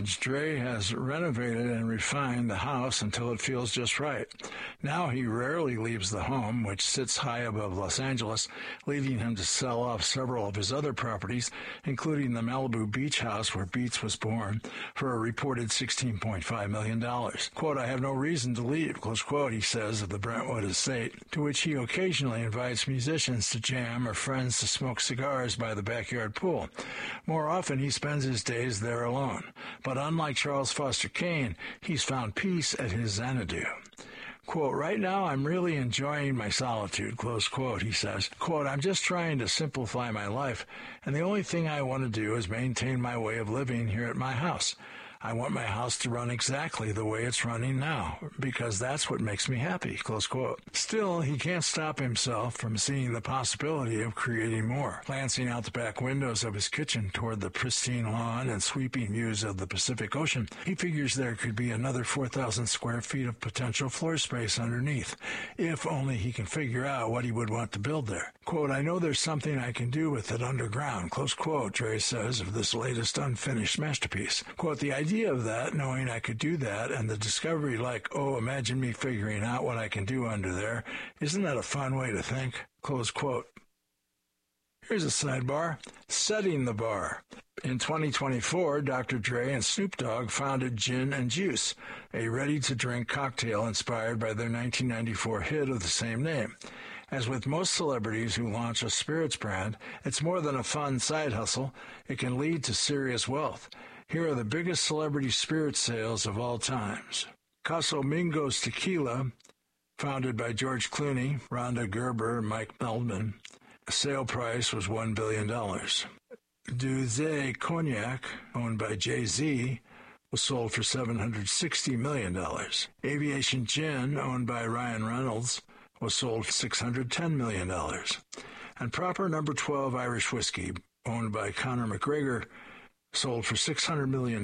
Dre has renovated and refined the house until it feels just right. Now he rarely leaves the home, which sits high above Los Angeles, leading him to sell off several of his other properties, including the Malibu beach house where Beats was born, for a reported $16.5 million. Quote, I have no reason to leave, close quote, he says of the Brentwood estate, to which he occasionally invites musicians to jam or friends to smoke cigars by the backyard pool. More often, he spends his days there alone. But unlike Charles Foster Kane, he's found peace at his Xanadu. Quote, right now I'm really enjoying my solitude, close quote, he says. Quote, I'm just trying to simplify my life, and the only thing I want to do is maintain my way of living here at my house. I want my house to run exactly the way it's running now, because that's what makes me happy, close quote. Still, he can't stop himself from seeing the possibility of creating more. Glancing out the back windows of his kitchen toward the pristine lawn and sweeping views of the Pacific Ocean, he figures there could be another 4,000 square feet of potential floor space underneath, if only he can figure out what he would want to build there. Quote, I know there's something I can do with it underground, close quote, Dre says of this latest unfinished masterpiece. Quote, the idea of that, knowing I could do that, and the discovery like, oh, imagine me figuring out what I can do under there, isn't that a fun way to think? Close quote. Here's a sidebar. Setting the bar. In 2024, Dr. Dre and Snoop Dogg founded Gin and Juice, a ready-to-drink cocktail inspired by their 1994 hit of the same name. As with most celebrities who launch a spirits brand, it's more than a fun side hustle. It can lead to serious wealth. Here are the biggest celebrity spirit sales of all times. Casamigos Tequila, founded by George Clooney, Rhonda Gerber, and Mike Meldman. The sale price was $1 billion. Douze Cognac, owned by Jay-Z, was sold for $760 million. Aviation Gin, owned by Ryan Reynolds, was sold for $610 million. And Proper No. 12 Irish Whiskey, owned by Conor McGregor, sold for $600 million.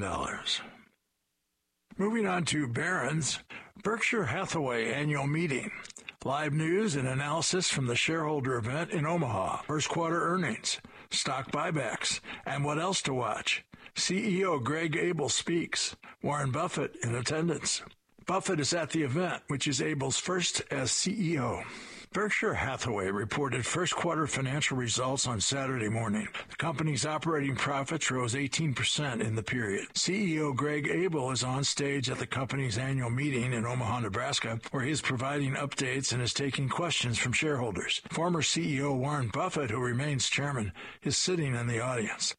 Moving on to Barron's, Berkshire Hathaway annual meeting. Live news and analysis from the shareholder event in Omaha. First quarter earnings, stock buybacks, and what else to watch. CEO Greg Abel speaks. Warren Buffett in attendance. Buffett is at the event, which is Abel's first as CEO. Berkshire Hathaway reported first quarter financial results on Saturday morning. The company's operating profits rose 18% in the period. CEO Greg Abel is on stage at the company's annual meeting in Omaha, Nebraska, where he is providing updates and is taking questions from shareholders. Former CEO Warren Buffett, who remains chairman, is sitting in the audience.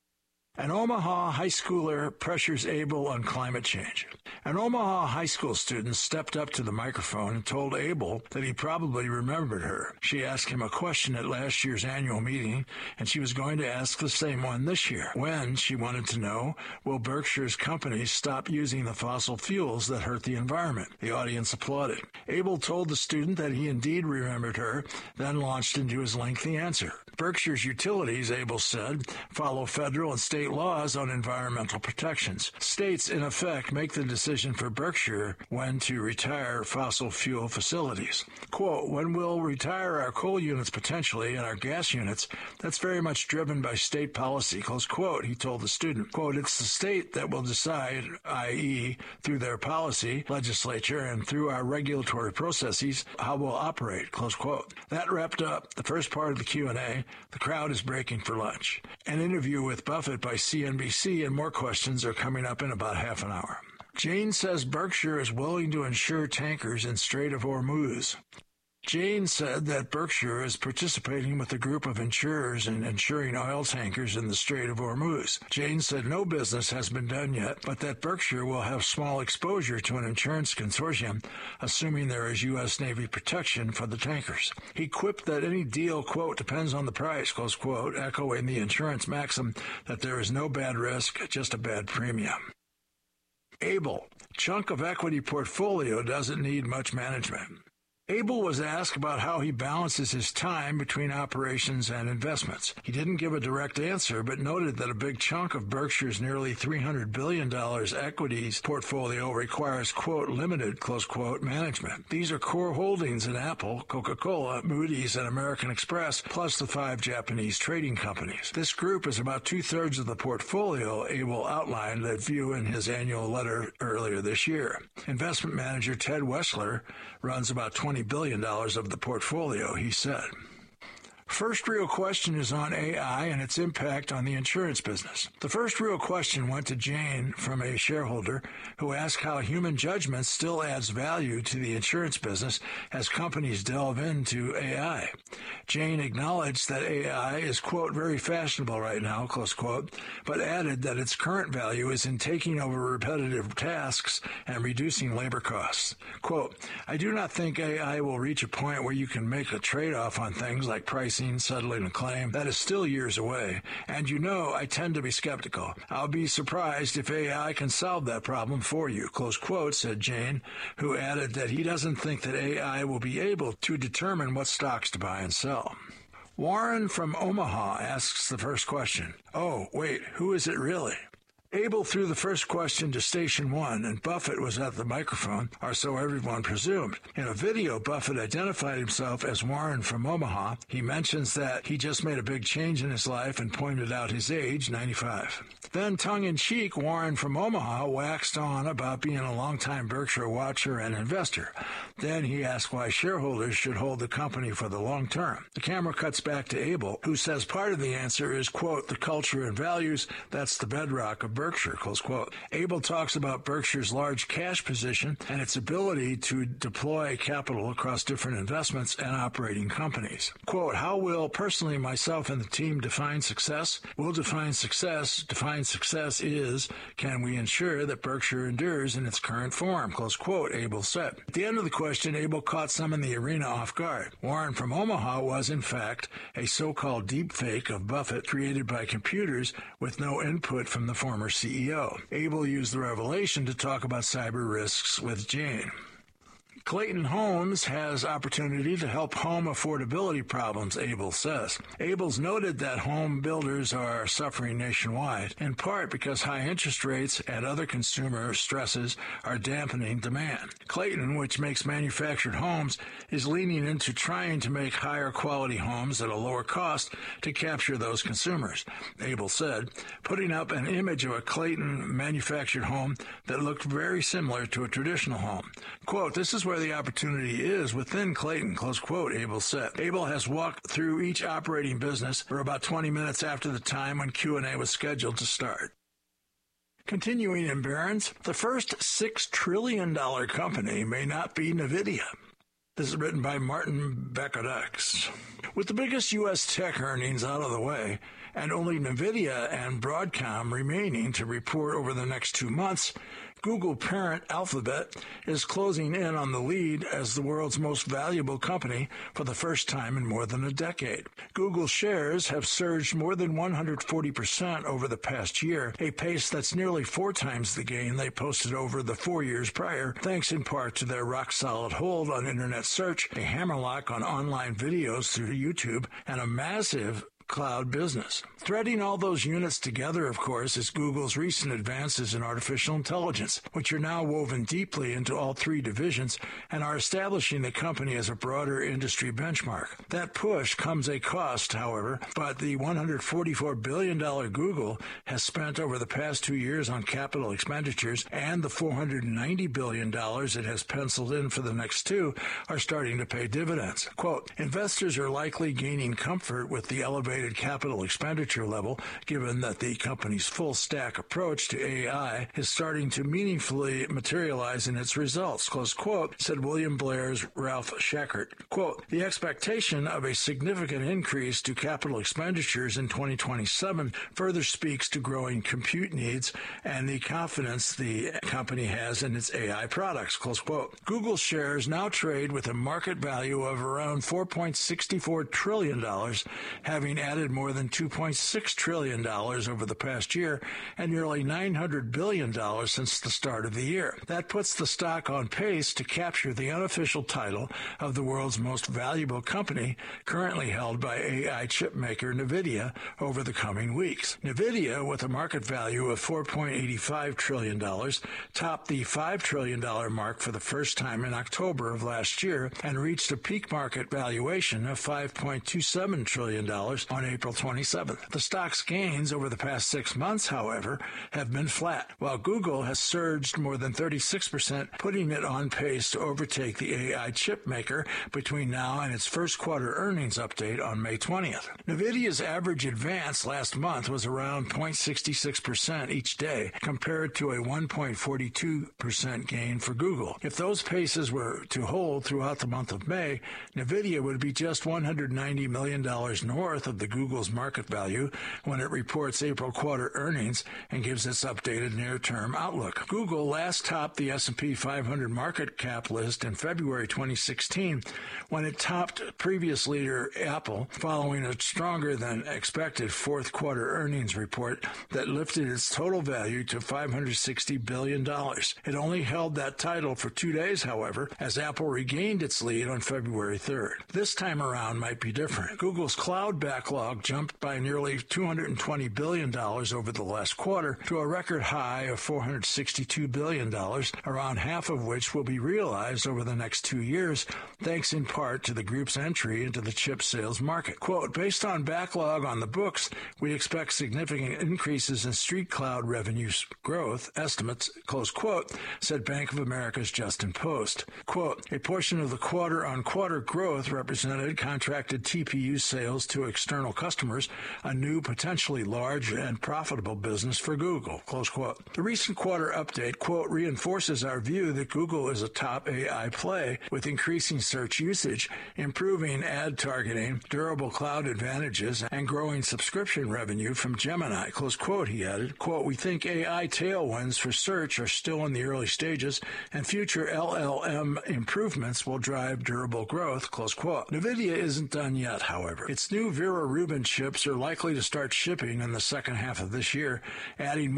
An Omaha high schooler pressures Abel on climate change. An Omaha high school student stepped up to the microphone and told Abel that he probably remembered her. She asked him a question at last year's annual meeting, and she was going to ask the same one this year. When, she wanted to know, will Berkshire's companies stop using the fossil fuels that hurt the environment? The audience applauded. Abel told the student that he indeed remembered her, then launched into his lengthy answer. Berkshire's utilities, Abel said, follow federal and state laws on environmental protections. States, in effect, make the decision for Berkshire when to retire fossil fuel facilities. Quote, when we'll retire our coal units potentially and our gas units, that's very much driven by state policy, close quote, he told the student. Quote, it's the state that will decide, i.e., through their policy, legislature, and through our regulatory processes, how we'll operate, close quote. That wrapped up the first part of the Q&A. The crowd is breaking for lunch. An interview with Buffett by CNBC and more questions are coming up in about half an hour. Jane says Berkshire is willing to insure tankers in Strait of Hormuz. Jane said that Berkshire is participating with a group of insurers in insuring oil tankers in the Strait of Hormuz. Jane said no business has been done yet, but that Berkshire will have small exposure to an insurance consortium, assuming there is U.S. Navy protection for the tankers. He quipped that any deal, quote, depends on the price, close quote, echoing the insurance maxim that there is no bad risk, just a bad premium. Abel, chunk of equity portfolio doesn't need much management. Abel was asked about how he balances his time between operations and investments. He didn't give a direct answer, but noted that a big chunk of Berkshire's nearly $300 billion equities portfolio requires, quote, limited, close quote, management. These are core holdings in Apple, Coca-Cola, Moody's, and American Express, plus the 5 Japanese trading companies. This group is about 2/3 of the portfolio, Abel outlined that view in his annual letter earlier this year. Investment manager Ted Weschler runs about $20 billion of the portfolio, he said. First real question is on AI and its impact on the insurance business. The first real question went to Jane from a shareholder who asked how human judgment still adds value to the insurance business as companies delve into AI. Jane acknowledged that AI is, quote, very fashionable right now, close quote, but added that its current value is in taking over repetitive tasks and reducing labor costs. Quote, I do not think AI will reach a point where you can make a trade-off on things like pricing, settling a claim. That is still years away. And you know, I tend to be skeptical. I'll be surprised if AI can solve that problem for you, close quote, said Jane, who added that he doesn't think that AI will be able to determine what stocks to buy and sell. Warren from Omaha asks the first question. Oh, wait, who is it really? Abel threw the first question to Station 1, and Buffett was at the microphone, or so everyone presumed. In a video, Buffett identified himself as Warren from Omaha. He mentions that he just made a big change in his life and pointed out his age, 95. Then, tongue-in-cheek, Warren from Omaha waxed on about being a longtime Berkshire watcher and investor. Then he asked why shareholders should hold the company for the long term. The camera cuts back to Abel, who says part of the answer is, quote, the culture and values, that's the bedrock of Berkshire, close quote. Abel talks about Berkshire's large cash position and its ability to deploy capital across different investments and operating companies. Quote, how will personally myself and the team define success? We'll define success. Define success is, can we ensure that Berkshire endures in its current form? Close quote, Abel said. At the end of the question, Abel caught some in the arena off guard. Warren from Omaha was, in fact, a so-called deep fake of Buffett created by computers with no input from the former CEO. Abel used the revelation to talk about cyber risks with Jane. Clayton Homes has opportunity to help home affordability problems, Abel says. Abel's noted that home builders are suffering nationwide, in part because high interest rates and other consumer stresses are dampening demand. Clayton, which makes manufactured homes, is leaning into trying to make higher quality homes at a lower cost to capture those consumers. Abel said, putting up an image of a Clayton manufactured home that looked very similar to a traditional home. Quote, this is where the opportunity is within Clayton, close quote, Abel said. Abel has walked through each operating business for about 20 minutes after the time when Q&A was scheduled to start. Continuing in Barron's, the first $6 trillion company may not be NVIDIA. This is written by Martin Beckedex. With the biggest U.S. tech earnings out of the way, and only NVIDIA and Broadcom remaining to report over the next 2 months, Google parent Alphabet is closing in on the lead as the world's most valuable company for the first time in more than a decade. Google shares have surged more than 140% over the past year, a pace that's nearly 4 times the gain they posted over the 4 years prior, thanks in part to their rock-solid hold on internet search, a hammerlock on online videos through YouTube, and a massive cloud business. Threading all those units together, of course, is Google's recent advances in artificial intelligence, which are now woven deeply into all 3 divisions and are establishing the company as a broader industry benchmark. That push comes at a cost, however, but the $144 billion Google has spent over the past 2 years on capital expenditures and the $490 billion it has penciled in for the next 2 are starting to pay dividends. Quote, investors are likely gaining comfort with the elevated capital expenditure level, given that the company's full stack approach to AI is starting to meaningfully materialize in its results, close quote, said William Blair's Ralph Schackart. Quote, the expectation of a significant increase to capital expenditures in 2027 further speaks to growing compute needs and the confidence the company has in its AI products, close quote. Google shares now trade with a market value of around $4.64 trillion, having added more than $2.6 trillion over the past year and nearly $900 billion since the start of the year. That puts the stock on pace to capture the unofficial title of the world's most valuable company, currently held by AI chip maker NVIDIA, over the coming weeks. NVIDIA, with a market value of $4.85 trillion, topped the $5 trillion mark for the first time in October of last year and reached a peak market valuation of $5.27 trillion on April 27th. The stock's gains over the past 6 months, however, have been flat, while Google has surged more than 36%, putting it on pace to overtake the AI chip maker between now and its first quarter earnings update on May 20th. NVIDIA's average advance last month was around 0.66% each day, compared to a 1.42% gain for Google. If those paces were to hold throughout the month of May, NVIDIA would be just $190 million north of the Google's market value when it reports April quarter earnings and gives its updated near-term outlook. Google last topped the S&P 500 market cap list in February 2016 when it topped previous leader Apple following a stronger than expected fourth quarter earnings report that lifted its total value to $560 billion. It only held that title for 2 days, however, as Apple regained its lead on February 3rd. This time around might be different. Google's cloud backlog jumped by nearly $220 billion over the last quarter to a record high of $462 billion, around half of which will be realized over the next 2 years, thanks in part to the group's entry into the chip sales market. Quote, based on backlog on the books, we expect significant increases in street cloud revenue growth estimates, close quote, said Bank of America's Justin Post. Quote, a portion of the quarter-on-quarter growth represented contracted TPU sales to external customers, a new potentially large and profitable business for Google, close quote. The recent quarter update, quote, reinforces our view that Google is a top AI play with increasing search usage, improving ad targeting, durable cloud advantages, and growing subscription revenue from Gemini, close quote, he added. Quote, we think AI tailwinds for search are still in the early stages, and future LLM improvements will drive durable growth, close quote. NVIDIA isn't done yet, however. Its new Vera Rubin chips are likely to start shipping in the second half of this year, adding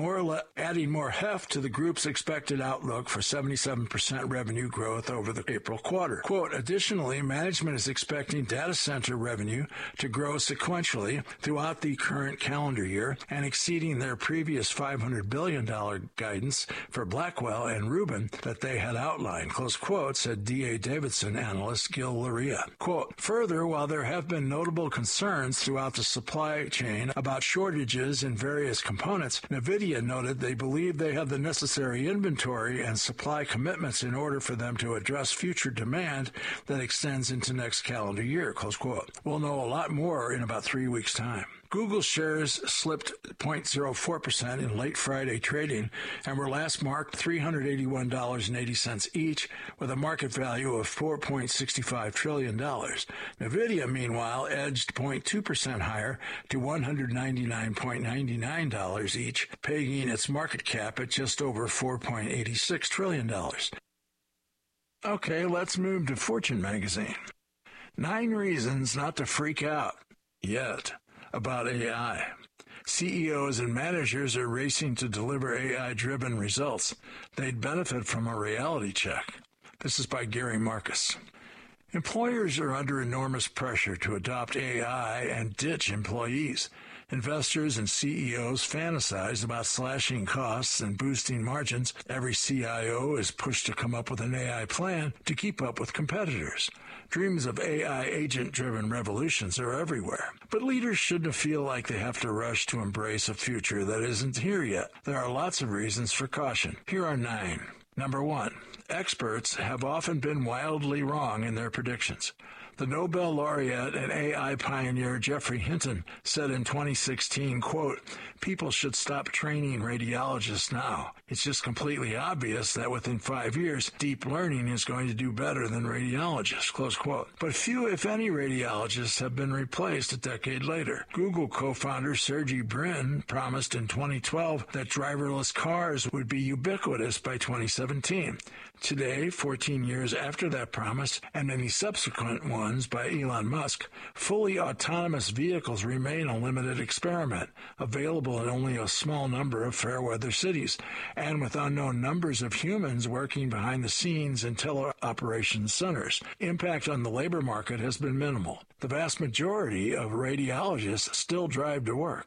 more heft to the group's expected outlook for 77% revenue growth over the April quarter. Quote, additionally, management is expecting data center revenue to grow sequentially throughout the current calendar year and exceeding their previous $500 billion guidance for Blackwell and Rubin that they had outlined, close quote, said D.A. Davidson analyst Gil Luria. Quote, further, while there have been notable concerns throughout the supply chain about shortages in various components, NVIDIA noted they believe they have the necessary inventory and supply commitments in order for them to address future demand that extends into next calendar year, close quote. We'll know a lot more in about 3 weeks' time. Google shares slipped 0.04% in late Friday trading and were last marked $381.80 each with a market value of $4.65 trillion. NVIDIA, meanwhile, edged 0.2% higher to $199.99 each, pegging its market cap at just over $4.86 trillion. Okay, let's move to Fortune magazine. 9 reasons not to freak out yet about AI. CEOs and managers are racing to deliver AI-driven results. They'd benefit from a reality check. This is by Gary Marcus. Employers are under enormous pressure to adopt AI and ditch employees. Investors and CEOs fantasize about slashing costs and boosting margins. Every CIO is pushed to come up with an AI plan to keep up with competitors. Dreams of AI agent-driven revolutions are everywhere. But leaders shouldn't feel like they have to rush to embrace a future that isn't here yet. There are lots of reasons for caution. Here are 9. Number 1. Experts have often been wildly wrong in their predictions. The Nobel laureate and AI pioneer Geoffrey Hinton said in 2016, quote, people should stop training radiologists now. It's just completely obvious that within 5 years, deep learning is going to do better than radiologists, close quote. But few, if any, radiologists have been replaced a decade later. Google co-founder Sergey Brin promised in 2012 that driverless cars would be ubiquitous by 2017. Today, 14 years after that promise, and any subsequent one, funds by Elon Musk, fully autonomous vehicles remain a limited experiment, available in only a small number of fair-weather cities, and with unknown numbers of humans working behind the scenes in teleoperations centers. Impact on the labor market has been minimal. The vast majority of radiologists still drive to work.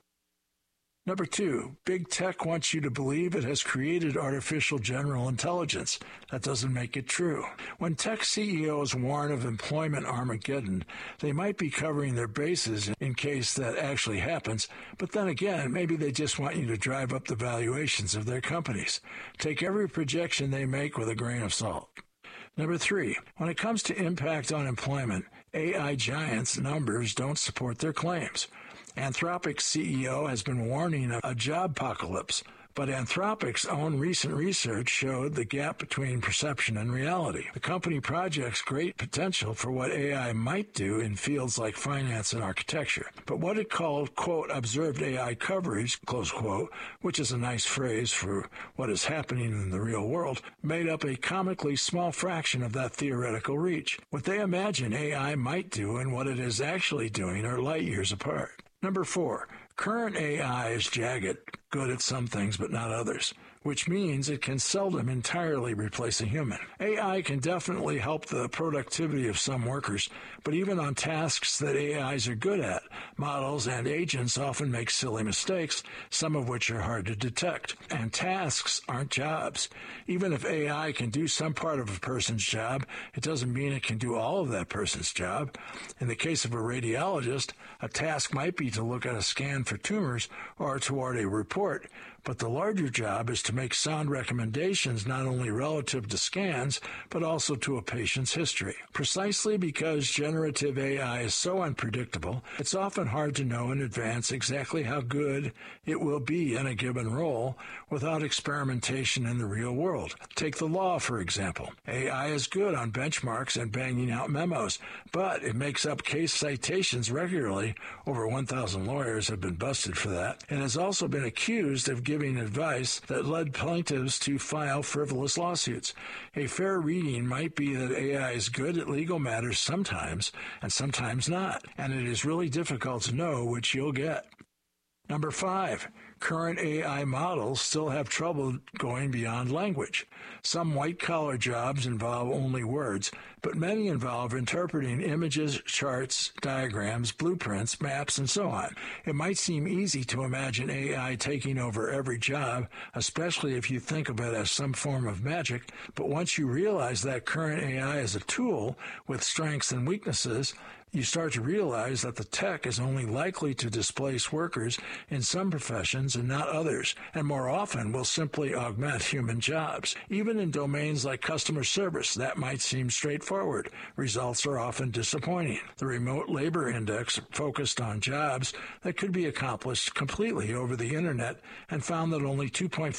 Number 2, big tech wants you to believe it has created artificial general intelligence. That doesn't make it true. When tech CEOs warn of employment Armageddon, they might be covering their bases in case that actually happens, but then again, maybe they just want you to drive up the valuations of their companies. Take every projection they make with a grain of salt. Number 3, when it comes to impact on employment, AI giants' numbers don't support their claims. Anthropic's CEO has been warning of a job apocalypse, but Anthropic's own recent research showed the gap between perception and reality. The company projects great potential for what AI might do in fields like finance and architecture. But what it called, quote, observed AI coverage, close quote, which is a nice phrase for what is happening in the real world, made up a comically small fraction of that theoretical reach. What they imagine AI might do and what it is actually doing are light years apart. Number 4, current AI is jagged, good at some things but not others, which means it can seldom entirely replace a human. AI can definitely help the productivity of some workers, but even on tasks that AIs are good at, models and agents often make silly mistakes, some of which are hard to detect. And tasks aren't jobs. Even if AI can do some part of a person's job, it doesn't mean it can do all of that person's job. In the case of a radiologist, a task might be to look at a scan for tumors or toward a report, but the larger job is to make sound recommendations not only relative to scans, but also to a patient's history. Precisely because generative AI is so unpredictable, it's often hard to know in advance exactly how good it will be in a given role without experimentation in the real world. Take the law, for example. AI is good on benchmarks and banging out memos, but it makes up case citations regularly. Over 1,000 lawyers have been busted for that, and has also been accused of giving advice that led plaintiffs to file frivolous lawsuits. A fair reading might be that AI is good at legal matters sometimes, and sometimes not, and it is really difficult to know which you'll get. Number 5, current AI models still have trouble going beyond language. Some white-collar jobs involve only words, but many involve interpreting images, charts, diagrams, blueprints, maps, and so on. It might seem easy to imagine AI taking over every job, especially if you think of it as some form of magic, but once you realize that current AI is a tool with strengths and weaknesses, you start to realize that the tech is only likely to displace workers in some professions and not others, and more often will simply augment human jobs. Even in domains like customer service, that might seem straightforward. Results are often disappointing. The Remote Labor Index focused on jobs that could be accomplished completely over the Internet and found that only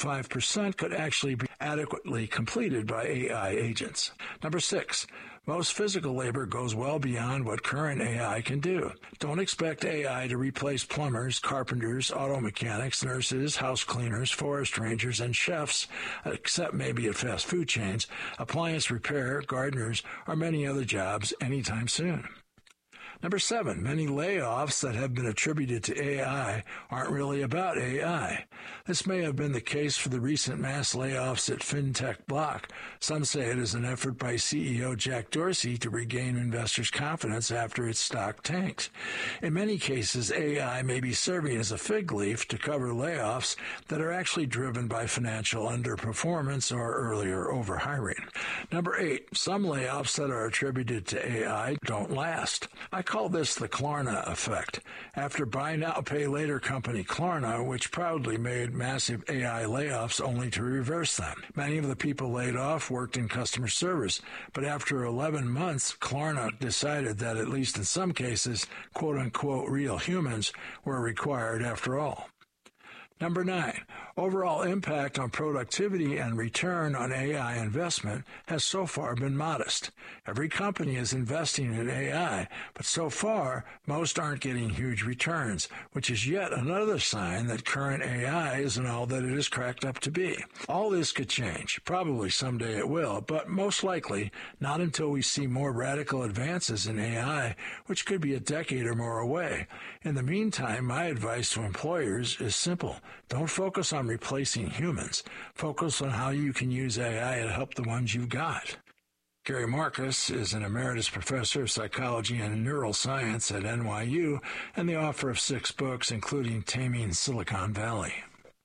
2.5% could actually be adequately completed by AI agents. Number 6. Most physical labor goes well beyond what current AI can do. Don't expect AI to replace plumbers, carpenters, auto mechanics, nurses, house cleaners, forest rangers, and chefs, except maybe at fast food chains, appliance repair, gardeners, or many other jobs anytime soon. Number 7, many layoffs that have been attributed to AI aren't really about AI. This may have been the case for the recent mass layoffs at FinTech Block. Some say it is an effort by CEO Jack Dorsey to regain investors' confidence after its stock tanked. In many cases, AI may be serving as a fig leaf to cover layoffs that are actually driven by financial underperformance or earlier overhiring. Number 8, some layoffs that are attributed to AI don't last. I call this the Klarna effect. After buy now, pay later company Klarna, which proudly made massive AI layoffs only to reverse them. Many of the people laid off worked in customer service, but after 11 months, Klarna decided that at least in some cases, quote-unquote real humans were required after all. Number 9, overall impact on productivity and return on AI investment has so far been modest. Every company is investing in AI, but so far, most aren't getting huge returns, which is yet another sign that current AI isn't all that it is cracked up to be. All this could change. Probably someday it will, but most likely not until we see more radical advances in AI, which could be a decade or more away. In the meantime, my advice to employers is simple. Don't focus on replacing humans. Focus on how you can use AI to help the ones you've got. Gary Marcus is an emeritus professor of psychology and neuroscience at NYU and the author of 6 books, including Taming Silicon Valley.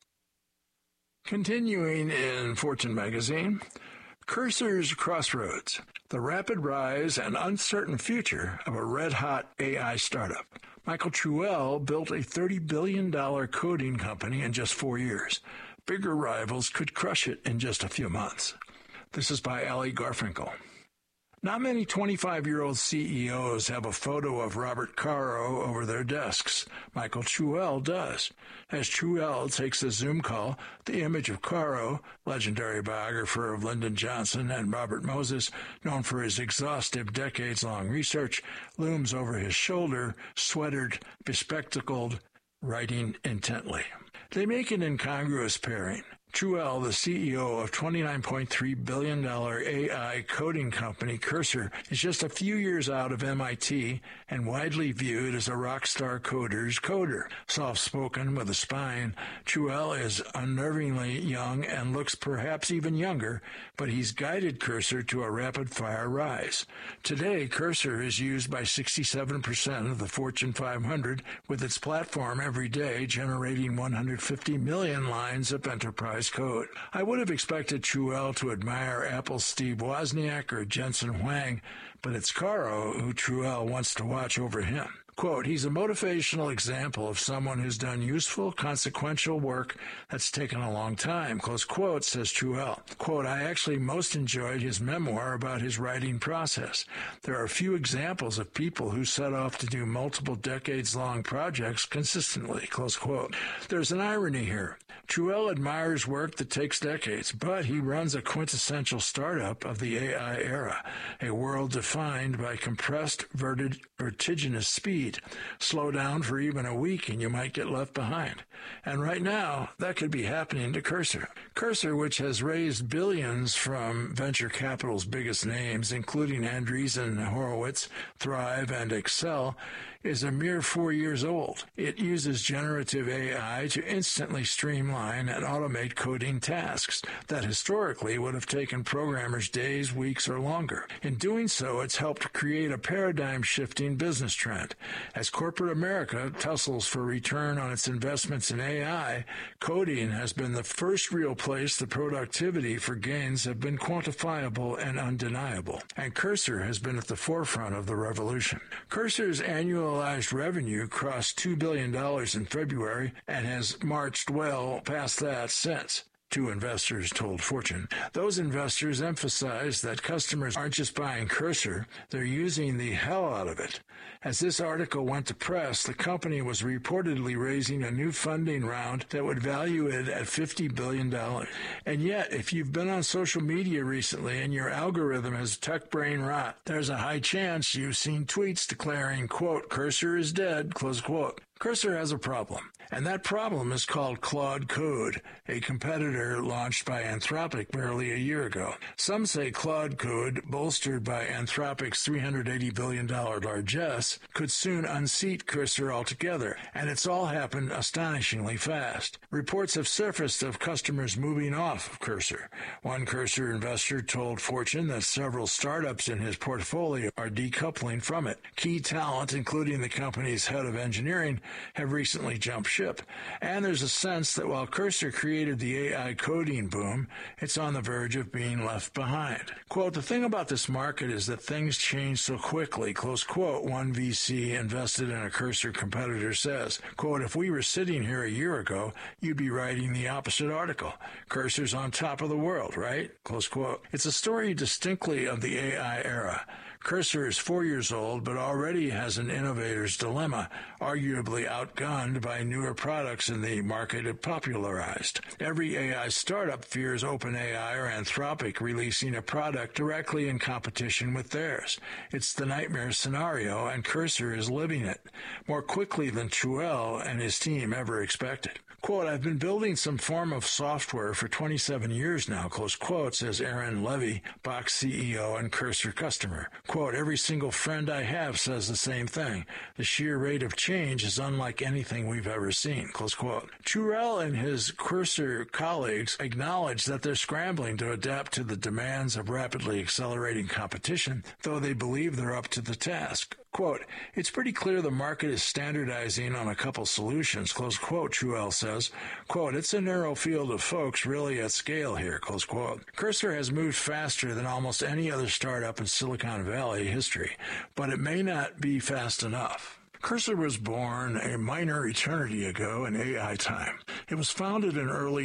Continuing in Fortune magazine, Cursor's Crossroads, the rapid rise and uncertain future of a red-hot AI startup. Michael Truell built a $30 billion coding company in just 4 years. Bigger rivals could crush it in just a few months. This is by Ali Garfinkel. Not many 25-year-old CEOs have a photo of Robert Caro over their desks. Michael Truell does. As Truell takes a Zoom call, the image of Caro, legendary biographer of Lyndon Johnson and Robert Moses, known for his exhaustive decades-long research, looms over his shoulder, sweatered, bespectacled, writing intently. They make an incongruous pairing. Truell, the CEO of $29.3 billion AI coding company Cursor, is just a few years out of MIT and widely viewed as a rock star coder's coder. Soft-spoken with a spine, Truell is unnervingly young and looks perhaps even younger, but he's guided Cursor to a rapid-fire rise. Today, Cursor is used by 67% of the Fortune 500, with its platform every day generating 150 million lines of enterprise code. I would have expected Truell to admire Apple's Steve Wozniak or Jensen Huang, but it's Caro who Truell wants to watch over him. Quote, he's a motivational example of someone who's done useful, consequential work that's taken a long time, close quote, says Truell. Quote, I actually most enjoyed his memoir about his writing process. There are a few examples of people who set off to do multiple decades-long projects consistently, close quote. There's an irony here. Truell admires work that takes decades, but he runs a quintessential startup of the AI era, a world defined by compressed, vertiginous speed. Slow down for even a week and you might get left behind. And right now, that could be happening to Cursor. Cursor, which has raised billions from venture capital's biggest names, including Andreessen Horowitz, Thrive, and Accel, is a mere 4 years old. It uses generative AI to instantly streamline and automate coding tasks that historically would have taken programmers days, weeks, or longer. In doing so, it's helped create a paradigm-shifting business trend. As corporate America tussles for return on its investments in AI, coding has been the first real place the productivity for gains have been quantifiable and undeniable, and Cursor has been at the forefront of the revolution. Cursor's annualized revenue crossed $2 billion in February and has marched well past that since. 2 investors told Fortune. Those investors emphasized that customers aren't just buying Cursor, they're using the hell out of it. As this article went to press, the company was reportedly raising a new funding round that would value it at $50 billion. And yet, if you've been on social media recently and your algorithm has tech brain rot, there's a high chance you've seen tweets declaring, quote, Cursor is dead, close quote. Cursor has a problem, and that problem is called Claude Code, a competitor launched by Anthropic barely a year ago. Some say Claude Code, bolstered by Anthropic's $380 billion largesse, could soon unseat Cursor altogether, and it's all happened astonishingly fast. Reports have surfaced of customers moving off of Cursor. One Cursor investor told Fortune that several startups in his portfolio are decoupling from it. Key talent, including the company's head of engineering, have recently jumped ship, and there's a sense that while Cursor created the AI coding boom, it's on the verge of being left behind. Quote, the thing about this market is that things change so quickly, close quote, one VC invested in a Cursor competitor says. Quote, if we were sitting here a year ago, you'd be writing the opposite article. Cursor's on top of the world, right? Close quote. It's a story distinctly of the AI era. Cursor is 4 years old, but already has an innovator's dilemma, arguably outgunned by newer products in the market it popularized. Every AI startup fears OpenAI or Anthropic releasing a product directly in competition with theirs. It's the nightmare scenario, and Cursor is living it more quickly than Truel and his team ever expected. Quote, I've been building some form of software for 27 years now, close quote, says Aaron Levy, Box CEO and Cursor customer. Quote, every single friend I have says the same thing. The sheer rate of change is unlike anything we've ever seen, close quote. Truel and his Cursor colleagues acknowledge that they're scrambling to adapt to the demands of rapidly accelerating competition, though they believe they're up to the task. Quote, it's pretty clear the market is standardizing on a couple solutions, close quote, Truel says. Quote, it's a narrow field of folks really at scale here, close quote. Cursor has moved faster than almost any other startup in Silicon Valley history, but it may not be fast enough. Cursor was born a minor eternity ago in AI time. It was founded in early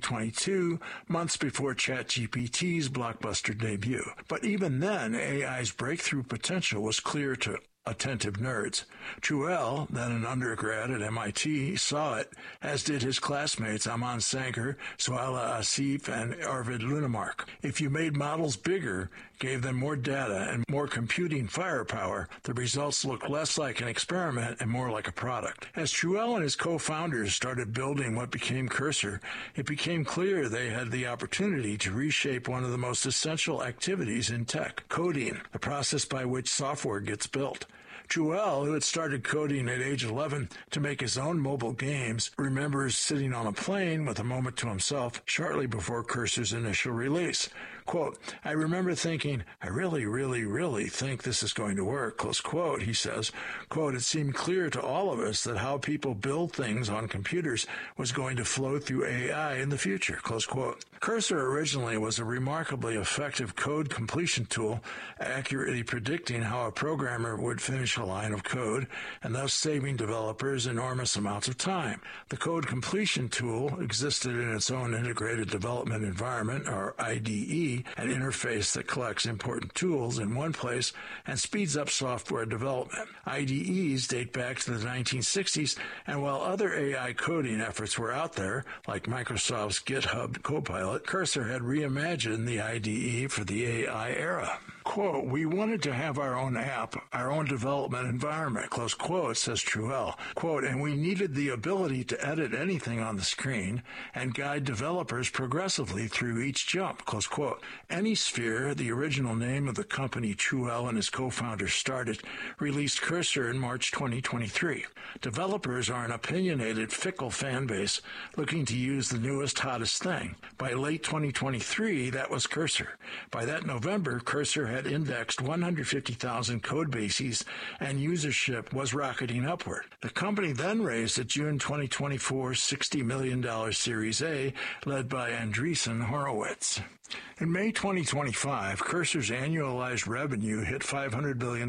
2022, months before ChatGPT's blockbuster debut. But even then, AI's breakthrough potential was clear to attentive nerds. Truel, then an undergrad at MIT, saw it, as did his classmates Aman Sankar, Suhaila Asif, and Arvid Lunemark. If you made models bigger, gave them more data and more computing firepower, the results looked less like an experiment and more like a product. As Truel and his co-founders started building what became Cursor, it became clear they had the opportunity to reshape one of the most essential activities in tech, coding, the process by which software gets built. Truel, who had started coding at age 11 to make his own mobile games, remembers sitting on a plane with a moment to himself shortly before Cursor's initial release. Quote, I remember thinking, I really think this is going to work, close quote, he says. Quote, it seemed clear to all of us that how people build things on computers was going to flow through AI in the future, close quote. Cursor originally was a remarkably effective code completion tool, accurately predicting how a programmer would finish a line of code and thus saving developers enormous amounts of time. The code completion tool existed in its own integrated development environment, or IDE, an interface that collects important tools in one place and speeds up software development. IDEs date back to the 1960s, and while other AI coding efforts were out there, like Microsoft's GitHub Copilot, Cursor had reimagined the IDE for the AI era. Quote, we wanted to have our own app, our own development environment, close quote, says Truel. Quote, and we needed the ability to edit anything on the screen and guide developers progressively through each jump, close quote. AnySphere, the original name of the company Truel and his co-founders started, released Cursor in March 2023. Developers are an opinionated, fickle fan base looking to use the newest, hottest thing. By late 2023, that was Cursor. By that November, Cursor had indexed 150,000 code bases and usership was rocketing upward. The company then raised a June 2024 $60 million Series A led by Andreessen Horowitz. In May 2025, Cursor's annualized revenue hit $500 billion.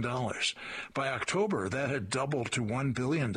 By October, that had doubled to $1 billion.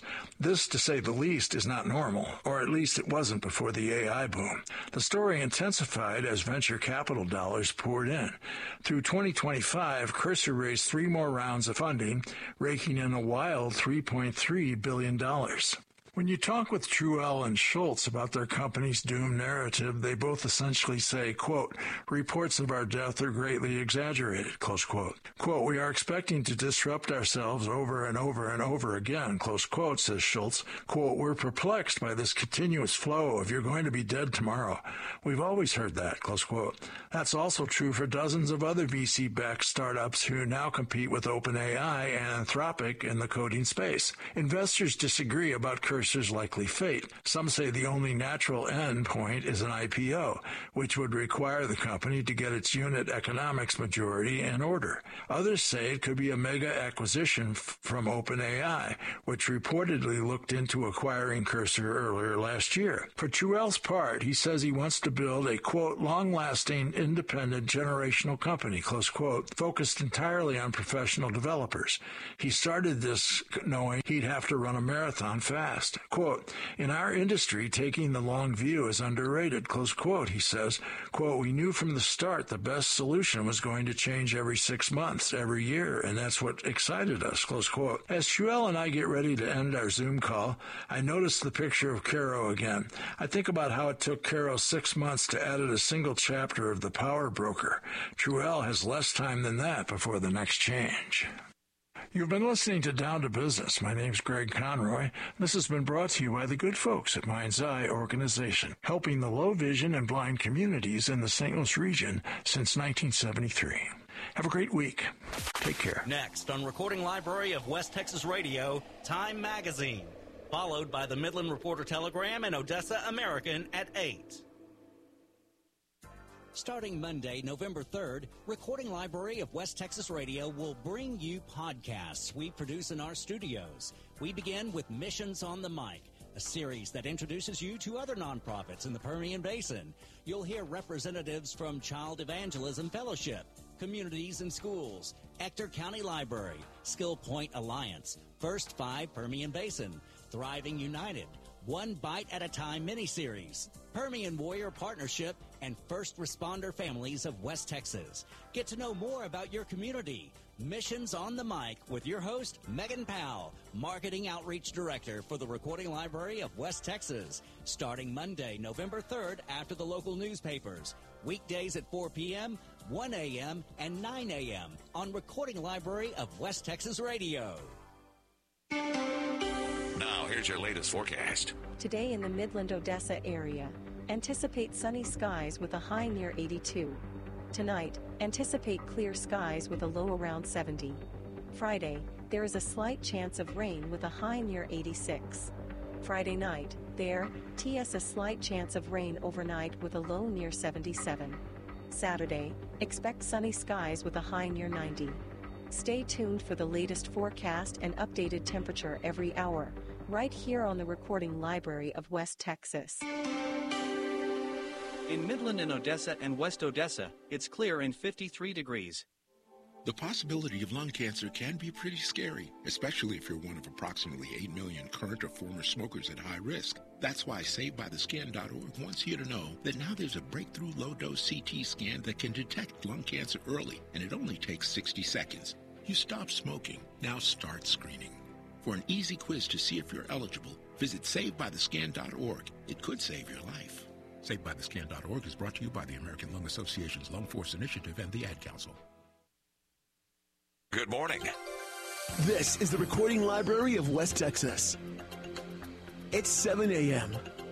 This, to say the least, is not normal, or at least it wasn't before the AI boom. The story intensified as venture capital dollars poured in. Through 2025, Cursor raised 3 more rounds of funding, raking in a wild $3.3 billion. When you talk with Truel and Schultz about their company's doom narrative, they both essentially say, quote, reports of our death are greatly exaggerated, close quote. Quote, we are expecting to disrupt ourselves over and over and over again, close quote, says Schultz. Quote, we're perplexed by this continuous flow of you're going to be dead tomorrow. We've always heard that, close quote. That's also true for dozens of other VC-backed startups who now compete with OpenAI and Anthropic in the coding space. Investors disagree about Cursor's likely fate. Some say the only natural end point is an IPO, which would require the company to get its unit economics majority in order. Others say it could be a mega acquisition from OpenAI, which reportedly looked into acquiring Cursor earlier last year. For Truel's part, he says he wants to build a, quote, long-lasting, independent, generational company, close quote, focused entirely on professional developers. He started this knowing he'd have to run a marathon fast. past. Quote, in our industry, taking the long view is underrated, close quote. He says, quote, we knew from the start the best solution was going to change every 6 months, every year, and that's what excited us, close quote. As Truell and I get ready to end our Zoom call, I notice the picture of Caro again. I think about how it took Caro 6 months to edit a single chapter of The Power Broker. Truell has less time than that before the next change. You've been listening to Down to Business. My name's Greg Conroy. This has been brought to you by the good folks at Mind's Eye Organization, helping the low vision and blind communities in the St. Louis region since 1973. Have a great week. Take care. Next on Recording Library of West Texas Radio, Time Magazine, followed by the Midland Reporter Telegram and Odessa American at 8. Starting Monday, November 3rd, Recording Library of West Texas Radio will bring you podcasts we produce in our studios. We begin with Missions on the Mic, a series that introduces you to other nonprofits in the Permian Basin. You'll hear representatives from Child Evangelism Fellowship, Communities and Schools, Ector County Library, Skill Point Alliance, First Five Permian Basin, Thriving United, One Bite at a Time miniseries, Permian Warrior Partnership, and First Responder Families of West Texas. Get to know more about your community. Missions on the Mic with your host, Megan Powell, Marketing Outreach Director for the Recording Library of West Texas. Starting Monday, November 3rd after the local newspapers. Weekdays at 4 p.m., 1 a.m., and 9 a.m. on Recording Library of West Texas Radio. Now, here's your latest forecast. Today in the Midland-Odessa area, anticipate sunny skies with a high near 82. Tonight, anticipate clear skies with a low around 70. Friday, there is a slight chance of rain with a high near 86. Friday night, there, TS a slight chance of rain overnight with a low near 77. Saturday, expect sunny skies with a high near 90. Stay tuned for the latest forecast and updated temperature every hour, right here on the Recording Library of West Texas. In Midland and Odessa and West Odessa, it's clear and 53 degrees. The possibility of lung cancer can be pretty scary, especially if you're one of approximately 8 million current or former smokers at high risk. That's why SaveByTheScan.org wants you to know that now there's a breakthrough low-dose CT scan that can detect lung cancer early, and it only takes 60 seconds. You stop smoking, now start screening. For an easy quiz to see if you're eligible, visit SaveByTheScan.org. It could save your life. SaveByTheScan.org is brought to you by the American Lung Association's Lung Force Initiative and the Ad Council. Good morning. This is the Recording Library of West Texas. It's 7 a.m.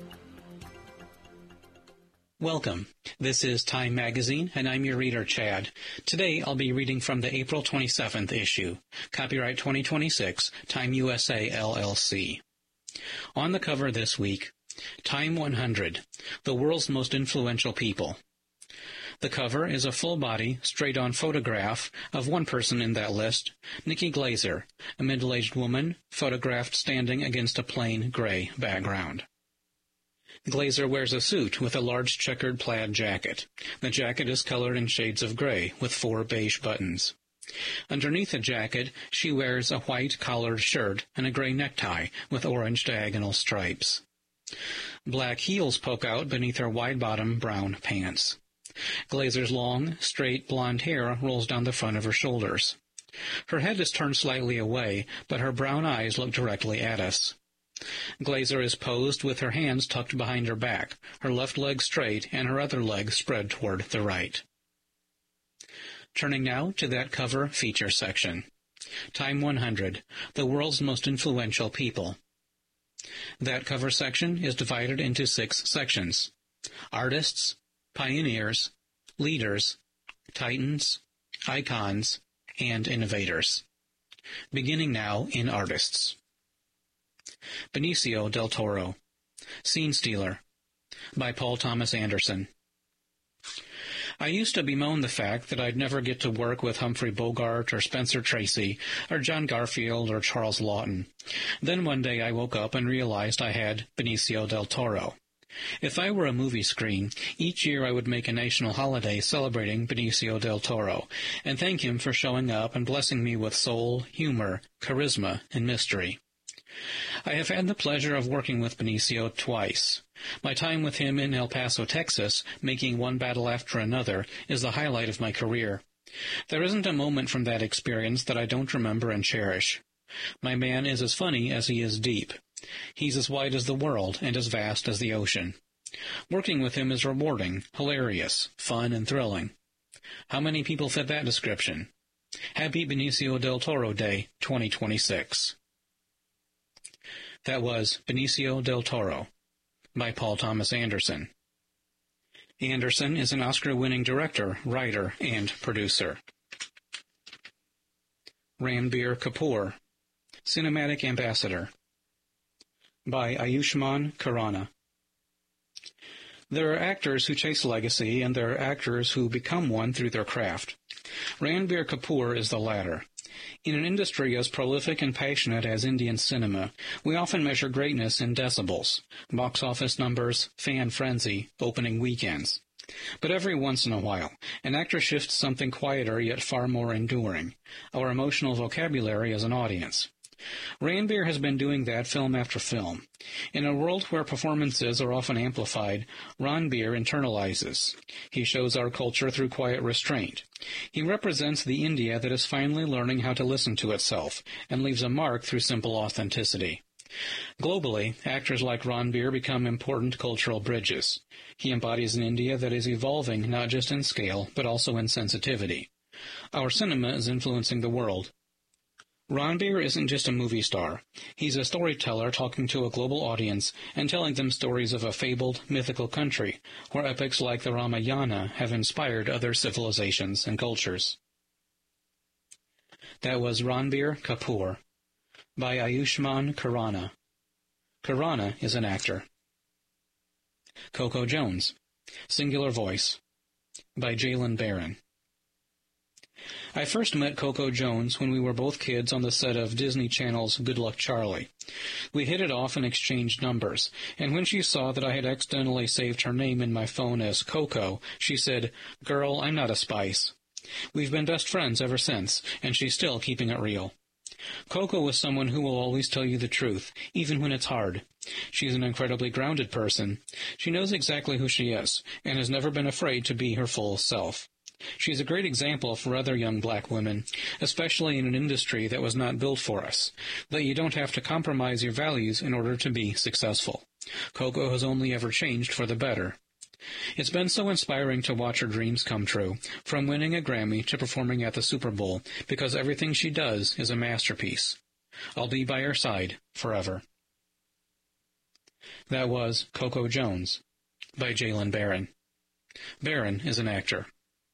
Welcome. This is Time Magazine, and I'm your reader, Chad. Today, I'll be reading from the April 27th issue. Copyright 2026, Time USA, LLC. On the cover this week, Time 100, the world's most influential people. The cover is a full-body, straight-on photograph of one person in that list, Nikki Glazer, a middle-aged woman photographed standing against a plain gray background. Glazer wears a suit with a large checkered plaid jacket. The jacket is colored in shades of gray with 4 beige buttons. Underneath the jacket, she wears a white collared shirt and a gray necktie with orange diagonal stripes. Black heels poke out beneath her wide-bottom brown pants. Glazer's long, straight blonde hair rolls down the front of her shoulders. Her head is turned slightly away, but her brown eyes look directly at us. Glazer is posed with her hands tucked behind her back, her left leg straight and her other leg spread toward the right. Turning now to that cover feature section. Time 100, the world's most influential people. That cover section is divided into 6 sections: artists, pioneers, leaders, titans, icons, and innovators. Beginning now in artists. Benicio del Toro, Scene Stealer, by Paul Thomas Anderson. I used to bemoan the fact that I'd never get to work with Humphrey Bogart or Spencer Tracy or John Garfield or Charles Lawton. Then one day I woke up and realized I had Benicio del Toro. If I were a movie screen, each year I would make a national holiday celebrating Benicio del Toro and thank him for showing up and blessing me with soul, humor, charisma, and mystery. I have had the pleasure of working with Benicio twice. My time with him in El Paso, Texas, making one battle after another, is the highlight of my career. There isn't a moment from that experience that I don't remember and cherish. My man is as funny as he is deep. He's as wide as the world and as vast as the ocean. Working with him is rewarding, hilarious, fun, and thrilling. How many people fit that description? Happy Benicio del Toro Day 2026. That was Benicio del Toro by Paul Thomas Anderson. Anderson is an Oscar-winning director, writer, and producer. Ranbir Kapoor, Cinematic Ambassador by Ayushmann Khurrana. There are actors who chase legacy, and there are actors who become one through their craft. Ranbir Kapoor is the latter. In an industry as prolific and passionate as Indian cinema, we often measure greatness in decibels, box office numbers, fan frenzy, opening weekends. But every once in a while, an actor shifts something quieter yet far more enduring, our emotional vocabulary as an audience. Ranbir has been doing that film after film. In a world where performances are often amplified, Ranbir internalizes. He shows our culture through quiet restraint. He represents the India that is finally learning how to listen to itself, and leaves a mark through simple authenticity. Globally, actors like Ranbir become important cultural bridges. He embodies an India that is evolving not just in scale, but also in sensitivity. Our cinema is influencing the world. Ranbir isn't just a movie star. He's a storyteller talking to a global audience and telling them stories of a fabled, mythical country, where epics like the Ramayana have inspired other civilizations and cultures. That was Ranbir Kapoor by Ayushmann Khurrana. Khurrana is an actor. Coco Jones, Singular Voice by Jalen Barron. I first met Coco Jones when we were both kids on the set of Disney Channel's Good Luck Charlie. We hit it off and exchanged numbers, and when she saw that I had accidentally saved her name in my phone as Coco, she said, "Girl, I'm not a spice." We've been best friends ever since, and she's still keeping it real. Coco is someone who will always tell you the truth, even when it's hard. She's an incredibly grounded person. She knows exactly who she is, and has never been afraid to be her full self. She's a great example for other young black women, especially in an industry that was not built for us, that you don't have to compromise your values in order to be successful. Coco has only ever changed for the better. It's been so inspiring to watch her dreams come true, from winning a Grammy to performing at the Super Bowl, because everything she does is a masterpiece. I'll be by her side forever. That was Coco Jones by Jalen Barron. Barron is an actor.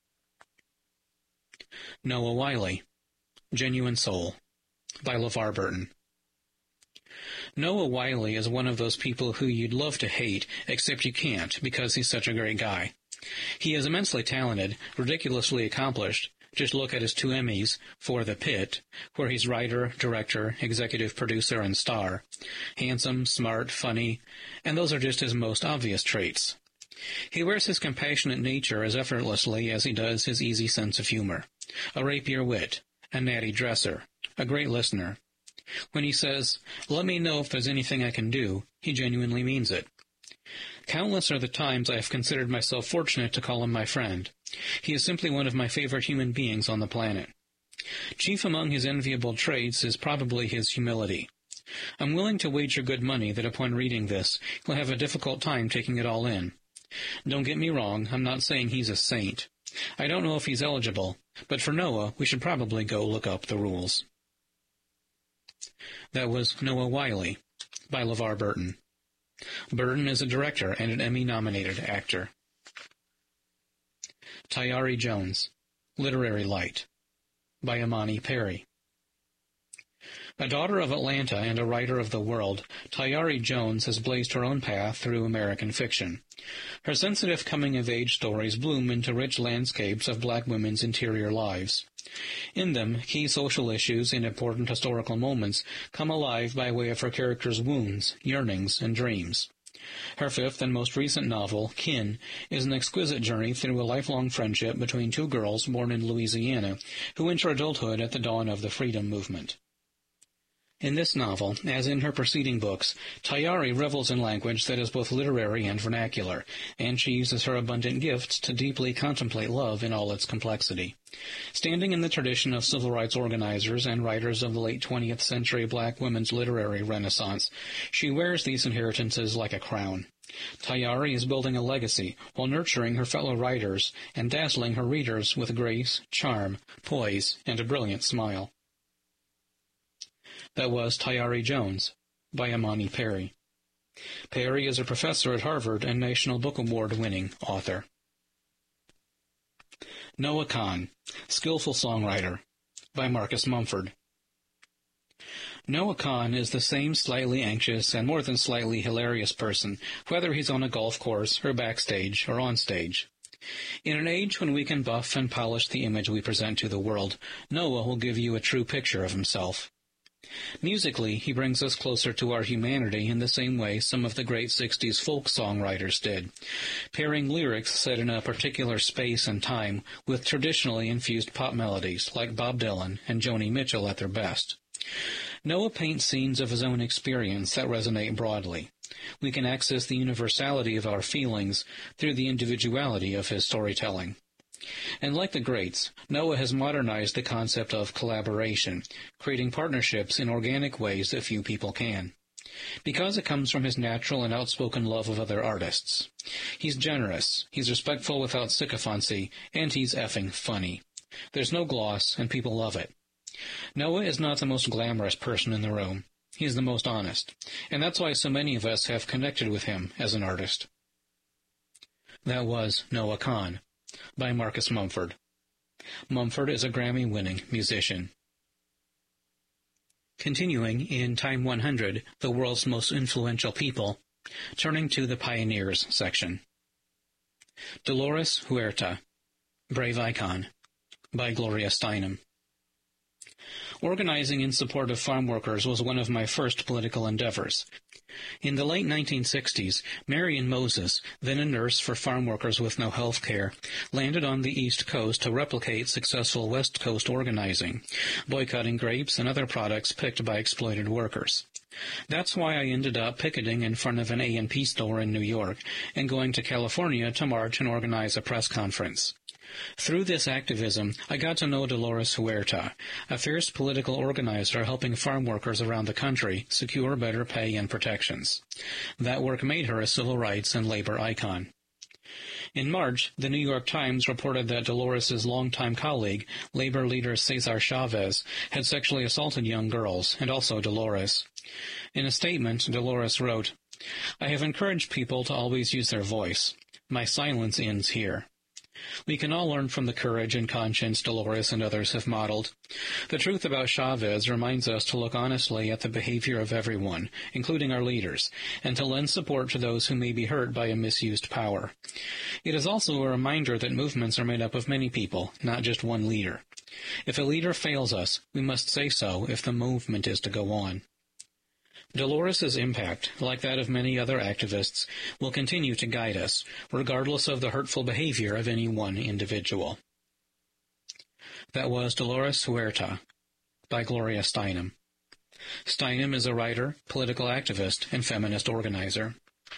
Noah Wyle, Genuine Soul by LeVar Burton. Noah Wyle is one of those people who you'd love to hate, except you can't because he's such a great guy. He is immensely talented, ridiculously accomplished. Just look at his 2 Emmys for The Pit, where he's writer, director, executive producer, and star. Handsome, smart, funny, and those are just his most obvious traits. He wears his compassionate nature as effortlessly as he does his easy sense of humor. A rapier wit, a natty dresser, a great listener. When he says, "Let me know if there's anything I can do," he genuinely means it. Countless are the times I have considered myself fortunate to call him my friend. He is simply one of my favorite human beings on the planet. Chief among his enviable traits is probably his humility. I'm willing to wager good money that upon reading this, he'll have a difficult time taking it all in. Don't get me wrong, I'm not saying he's a saint. I don't know if he's eligible, but for Noah, we should probably go look up the rules. That was Noah Wyle by LeVar Burton. Burton is a director and an Emmy-nominated actor. Tayari Jones, Literary Light by Imani Perry. A daughter of Atlanta and a writer of the world, Tayari Jones has blazed her own path through American fiction. Her sensitive coming-of-age stories bloom into rich landscapes of black women's interior lives. In them, key social issues and important historical moments come alive by way of her characters' wounds, yearnings, and dreams. Her 5th and most recent novel, Kin, is an exquisite journey through a lifelong friendship between 2 girls born in Louisiana who enter adulthood at the dawn of the freedom movement. In this novel, as in her preceding books, Tayari revels in language that is both literary and vernacular, and she uses her abundant gifts to deeply contemplate love in all its complexity. Standing in the tradition of civil rights organizers and writers of the late 20th century black women's literary renaissance, she wears these inheritances like a crown. Tayari is building a legacy while nurturing her fellow writers and dazzling her readers with grace, charm, poise, and a brilliant smile. That was Tayari Jones by Imani Perry. Perry is a professor at Harvard and National Book Award-winning author. Noah Kahn, Skillful Songwriter by Marcus Mumford. Noah Kahn is the same slightly anxious and more than slightly hilarious person, whether he's on a golf course or backstage or on stage. In an age when we can buff and polish the image we present to the world, Noah will give you a true picture of himself. Musically, he brings us closer to our humanity in the same way some of the great 60s folk songwriters did, pairing lyrics set in a particular space and time with traditionally infused pop melodies like Bob Dylan and Joni Mitchell at their best. Noah paints scenes of his own experience that resonate broadly. We can access the universality of our feelings through the individuality of his storytelling. And like the greats, Noah has modernized the concept of collaboration, creating partnerships in organic ways that few people can. Because it comes from his natural and outspoken love of other artists. He's generous, he's respectful without sycophancy, and he's effing funny. There's no gloss, and people love it. Noah is not the most glamorous person in the room. He's the most honest, and that's why so many of us have connected with him as an artist. That was Noah Kahn by Marcus Mumford. Mumford is a Grammy-winning musician. Continuing in Time 100, the world's most influential people, turning to the Pioneers section. Dolores Huerta, Brave Icon, by Gloria Steinem. Organizing in support of farm workers was one of my first political endeavors. In the late 1960s, Marion Moses, then a nurse for farm workers with no health care, landed on the East Coast to replicate successful West Coast organizing, boycotting grapes and other products picked by exploited workers. That's why I ended up picketing in front of an A&P store in New York and going to California to march and organize a press conference. Through this activism, I got to know Dolores Huerta, a fierce political organizer helping farm workers around the country secure better pay and protections. That work made her a civil rights and labor icon. In March, the New York Times reported that Dolores' longtime colleague, labor leader Cesar Chavez, had sexually assaulted young girls, and also Dolores. In a statement, Dolores wrote, "I have encouraged people to always use their voice. My silence ends here." We can all learn from the courage and conscience Dolores and others have modeled. The truth about Chavez reminds us to look honestly at the behavior of everyone, including our leaders, and to lend support to those who may be hurt by a misused power. It is also a reminder that movements are made up of many people, not just one leader. If a leader fails us, we must say so if the movement is to go on. Dolores' impact, like that of many other activists, will continue to guide us, regardless of the hurtful behavior of any one individual. That was Dolores Huerta by Gloria Steinem. Steinem is a writer, political activist, and feminist organizer.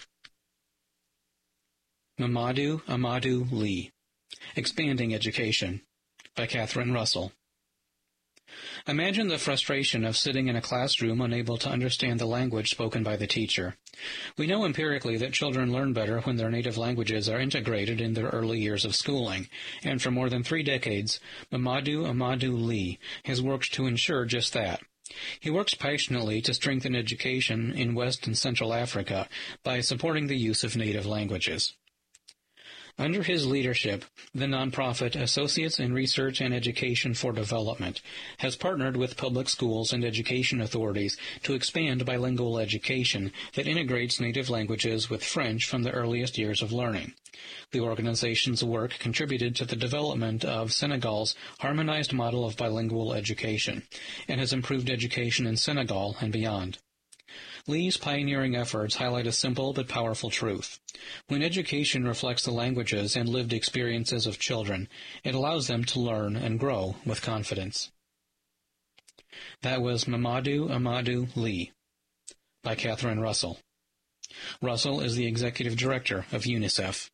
Mamadou Amadou Lee, Expanding Education by Catherine Russell. Imagine the frustration of sitting in a classroom unable to understand the language spoken by the teacher. We know empirically that children learn better when their native languages are integrated in their early years of schooling, and for more than 3 decades, Mamadou Amadou Lee has worked to ensure just that. He works passionately to strengthen education in West and Central Africa by supporting the use of native languages. Under his leadership, the nonprofit Associates in Research and Education for Development has partnered with public schools and education authorities to expand bilingual education that integrates native languages with French from the earliest years of learning. The organization's work contributed to the development of Senegal's harmonized model of bilingual education and has improved education in Senegal and beyond. Lee's pioneering efforts highlight a simple but powerful truth. When education reflects the languages and lived experiences of children, it allows them to learn and grow with confidence. That was Mamadou Amadou Lee by Catherine Russell. Russell is the executive director of UNICEF.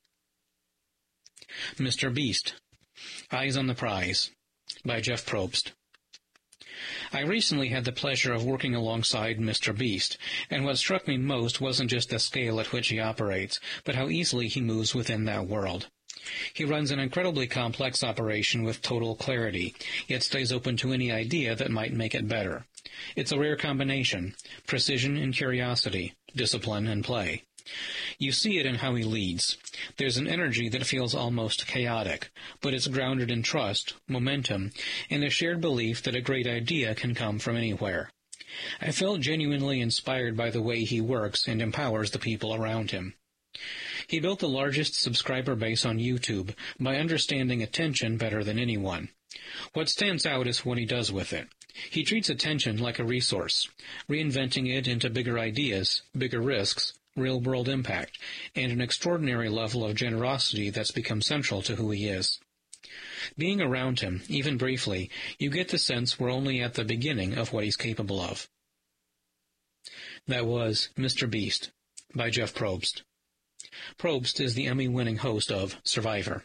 Mr. Beast, Eyes on the Prize by Jeff Probst. I recently had the pleasure of working alongside Mr. Beast, and what struck me most wasn't just the scale at which he operates, but how easily he moves within that world. He runs an incredibly complex operation with total clarity, yet stays open to any idea that might make it better. It's a rare combination: precision and curiosity, discipline and play. You see it in how he leads. There's an energy that feels almost chaotic, but it's grounded in trust, momentum, and a shared belief that a great idea can come from anywhere. I felt genuinely inspired by the way he works and empowers the people around him. He built the largest subscriber base on YouTube by understanding attention better than anyone. What stands out is what he does with it. He treats attention like a resource, reinventing it into bigger ideas, bigger risks, real-world impact, and an extraordinary level of generosity that's become central to who he is. Being around him, even briefly, you get the sense we're only at the beginning of what he's capable of. That was Mr. Beast by Jeff Probst. Probst is the Emmy-winning host of Survivor.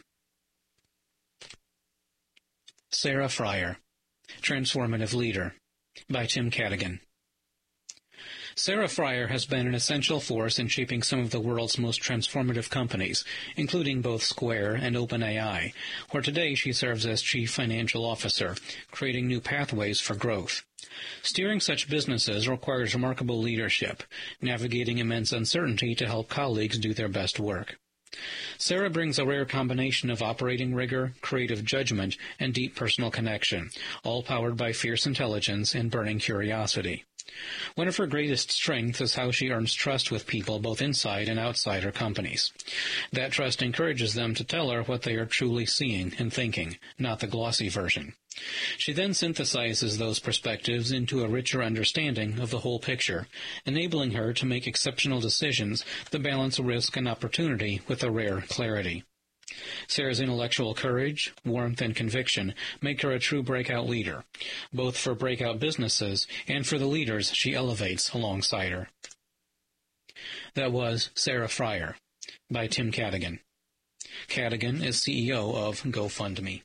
Sarah Friar, Transformative Leader by Tim Cadogan. Sarah Friar has been an essential force in shaping some of the world's most transformative companies, including both Square and OpenAI, where today she serves as Chief Financial Officer, creating new pathways for growth. Steering such businesses requires remarkable leadership, navigating immense uncertainty to help colleagues do their best work. Sarah brings a rare combination of operating rigor, creative judgment, and deep personal connection, all powered by fierce intelligence and burning curiosity. One of her greatest strengths is how she earns trust with people both inside and outside her companies. That trust encourages them to tell her what they are truly seeing and thinking, not the glossy version. She then synthesizes those perspectives into a richer understanding of the whole picture, enabling her to make exceptional decisions that balance risk and opportunity with a rare clarity. Sarah's intellectual courage, warmth, and conviction make her a true breakout leader, both for breakout businesses and for the leaders she elevates alongside her. That was Sarah Friar by Tim Cadogan. Cadogan is CEO of GoFundMe.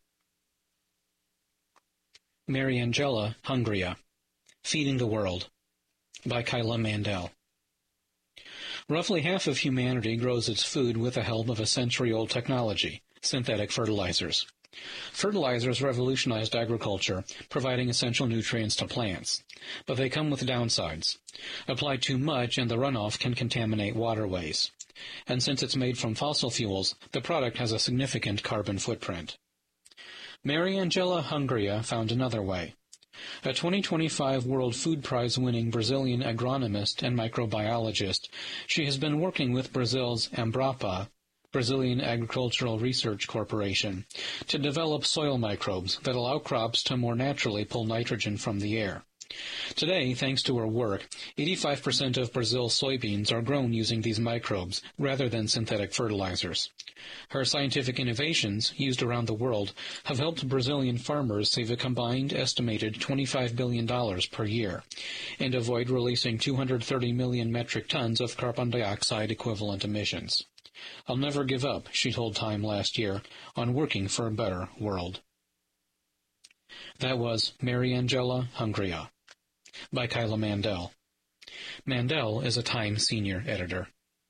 Mariangela Hungria, Feeding the World by Kyla Mandel. Roughly half of humanity grows its food with the help of a century-old technology, synthetic fertilizers. Fertilizers revolutionized agriculture, providing essential nutrients to plants. But they come with downsides. Apply too much and the runoff can contaminate waterways. And since it's made from fossil fuels, the product has a significant carbon footprint. Mariangela Hungria found another way. A 2025 World Food Prize-winning Brazilian agronomist and microbiologist, she has been working with Brazil's Embrapa, Brazilian Agricultural Research Corporation, to develop soil microbes that allow crops to more naturally pull nitrogen from the air. Today, thanks to her work, 85% of Brazil's soybeans are grown using these microbes rather than synthetic fertilizers. Her scientific innovations, used around the world, have helped Brazilian farmers save a combined estimated $25 billion per year and avoid releasing 230 million metric tons of carbon dioxide equivalent emissions. "I'll never give up," she told Time last year, on working for a better world. That was Mariangela Hungria by Kyla Mandel. Mandel is a Time senior editor.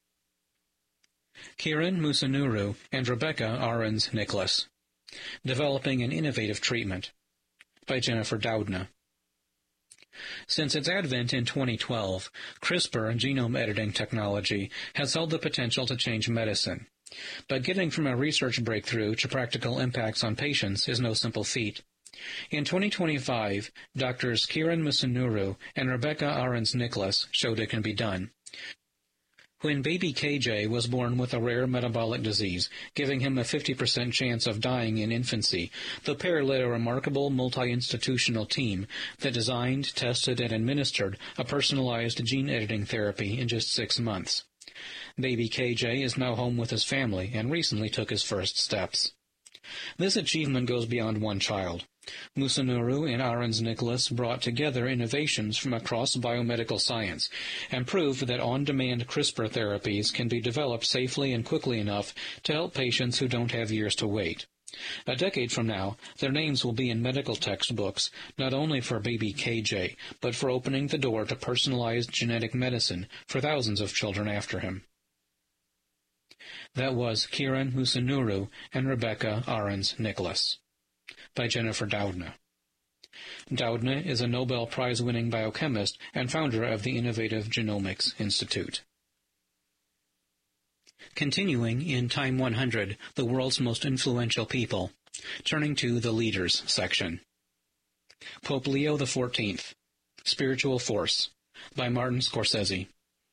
Kiran Musunuru and Rebecca Ahrens-Nicholas, Developing an Innovative Treatment by Jennifer Doudna. Since its advent in 2012, CRISPR genome editing technology has held the potential to change medicine. But getting from a research breakthrough to practical impacts on patients is no simple feat. In 2025, Drs. Kiran Musunuru and Rebecca Ahrens-Nicholas showed it can be done. When baby KJ was born with a rare metabolic disease, giving him a 50% chance of dying in infancy, the pair led a remarkable multi-institutional team that designed, tested, and administered a personalized gene-editing therapy in just 6 months. Baby KJ is now home with his family and recently took his first steps. This achievement goes beyond one child. Musunuru and Ahrens Nicholas brought together innovations from across biomedical science and proved that on-demand CRISPR therapies can be developed safely and quickly enough to help patients who don't have years to wait. A decade from now, their names will be in medical textbooks, not only for baby KJ, but for opening the door to personalized genetic medicine for thousands of children after him. That was Kiran Musunuru and Rebecca Ahrens Nicholas, by Jennifer Doudna. Doudna is a Nobel Prize-winning biochemist and founder of the Innovative Genomics Institute. Continuing in Time 100, the world's most influential people, turning to the Leaders section. Pope Leo XIV, Spiritual Force, by Martin Scorsese.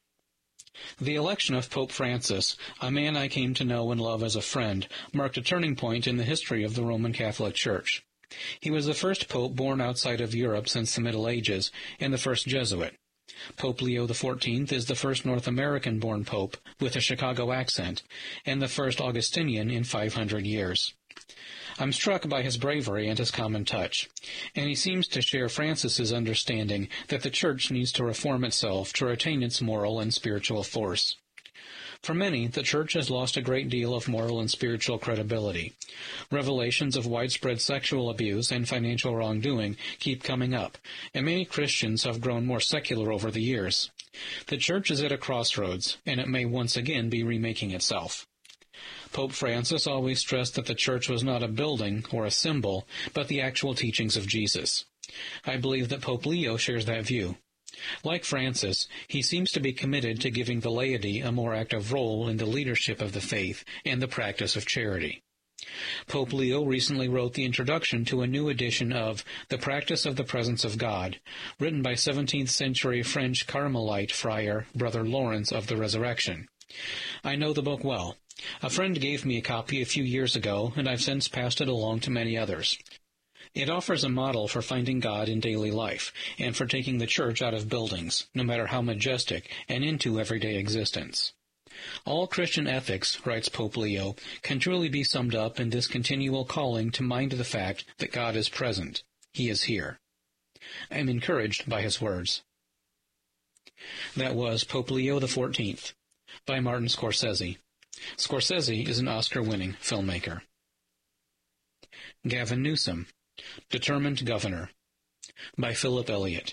The election of Pope Francis, a man I came to know and love as a friend, marked a turning point in the history of the Roman Catholic Church. He was the first pope born outside of Europe since the Middle Ages, and the first Jesuit. Pope Leo XIV is the first North American-born pope with a Chicago accent, and the first Augustinian in 500 years. I'm struck by his bravery and his common touch, and he seems to share Francis's understanding that the Church needs to reform itself to retain its moral and spiritual force. For many, the Church has lost a great deal of moral and spiritual credibility. Revelations of widespread sexual abuse and financial wrongdoing keep coming up, and many Christians have grown more secular over the years. The Church is at a crossroads, and it may once again be remaking itself. Pope Francis always stressed that the Church was not a building or a symbol, but the actual teachings of Jesus. I believe that Pope Leo shares that view. Like Francis, he seems to be committed to giving the laity a more active role in the leadership of the faith and the practice of charity. Pope Leo recently wrote the introduction to a new edition of The Practice of the Presence of God, written by 17th century French Carmelite friar Brother Lawrence of the Resurrection. I know the book well. A friend gave me a copy a few years ago, and I've since passed it along to many others. It offers a model for finding God in daily life, and for taking the Church out of buildings, no matter how majestic, and into everyday existence. All Christian ethics, writes Pope Leo, can truly be summed up in this continual calling to mind the fact that God is present. He is here. I am encouraged by his words. That was Pope Leo XIV, by Martin Scorsese. Scorsese is an Oscar-winning filmmaker. Gavin Newsom, Determined Governor, by Philip Elliott.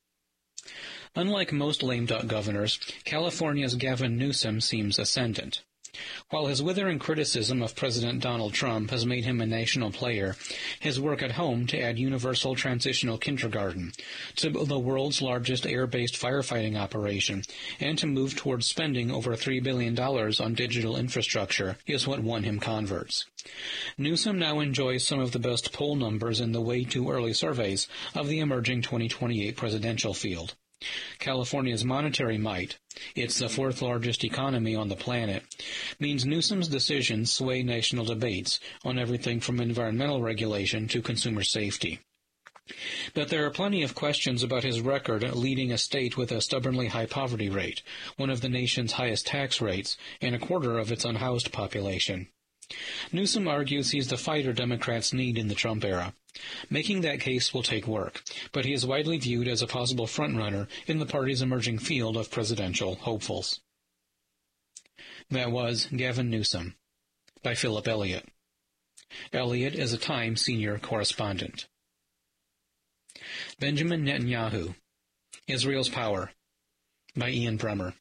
Unlike most lame duck governors, California's Gavin Newsom seems ascendant. While his withering criticism of President Donald Trump has made him a national player, his work at home to add universal transitional kindergarten, to the world's largest air-based firefighting operation, and to move towards spending over $3 billion on digital infrastructure is what won him converts. Newsom now enjoys some of the best poll numbers in the way too early surveys of the emerging 2028 presidential field. California's monetary might, it's the fourth largest economy on the planet, means Newsom's decisions sway national debates on everything from environmental regulation to consumer safety. But there are plenty of questions about his record leading a state with a stubbornly high poverty rate, one of the nation's highest tax rates, and a quarter of its unhoused population. Newsom argues he's the fighter Democrats need in the Trump era. Making that case will take work, but he is widely viewed as a possible frontrunner in the party's emerging field of presidential hopefuls. That was Gavin Newsom, by Philip Elliott. Elliott is a Time senior correspondent. Benjamin Netanyahu, Israel's Power, by Ian Bremmer.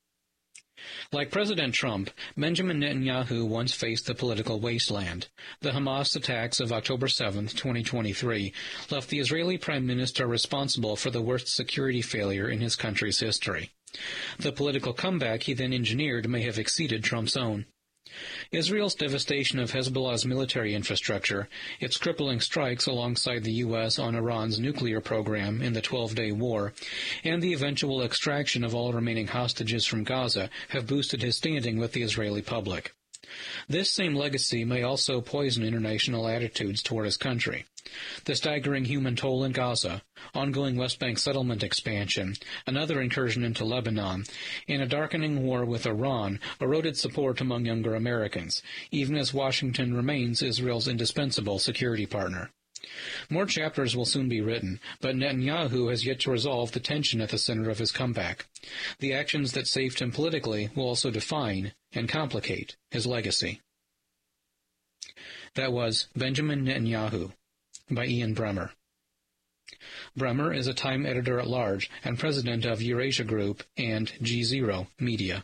Like President Trump, Benjamin Netanyahu once faced the political wasteland. The Hamas attacks of October 7, 2023, left the Israeli Prime Minister responsible for the worst security failure in his country's history. The political comeback he then engineered may have exceeded Trump's own. Israel's devastation of Hezbollah's military infrastructure, its crippling strikes alongside the U.S. on Iran's nuclear program in the 12-day war, and the eventual extraction of all remaining hostages from Gaza have boosted his standing with the Israeli public. This same legacy may also poison international attitudes toward his country. The staggering human toll in Gaza, ongoing West Bank settlement expansion, another incursion into Lebanon, and a darkening war with Iran eroded support among younger Americans, even as Washington remains Israel's indispensable security partner. More chapters will soon be written, but Netanyahu has yet to resolve the tension at the center of his comeback. The actions that saved him politically will also define and complicate his legacy. That was Benjamin Netanyahu by Ian Bremmer. Bremmer is a Time editor-at-large and president of Eurasia Group and G0 Media.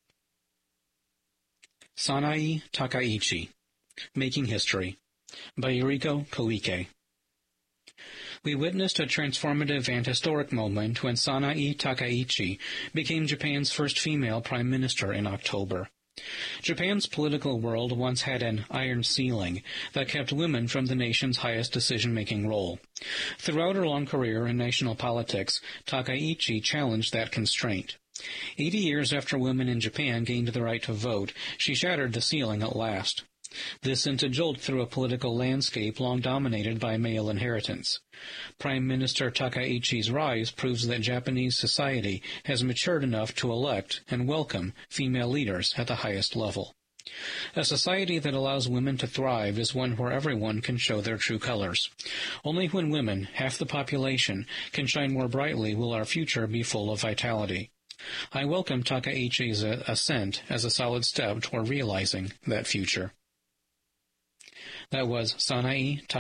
Sanae Takaichi, Making History, by Yuriko Koike. We witnessed a transformative and historic moment when Sanae Takaichi became Japan's first female prime minister in October. Japan's political world once had an iron ceiling that kept women from the nation's highest decision-making role. Throughout her long career in national politics, Takaichi challenged that constraint. 80 years after women in Japan gained the right to vote, she shattered the ceiling at last. This sent a jolt through a political landscape long dominated by male inheritance. Prime Minister Takaichi's rise proves that Japanese society has matured enough to elect and welcome female leaders at the highest level. A society that allows women to thrive is one where everyone can show their true colors. Only when women, half the population, can shine more brightly will our future be full of vitality. I welcome Takaichi's ascent as a solid step toward realizing that future. That was Sanae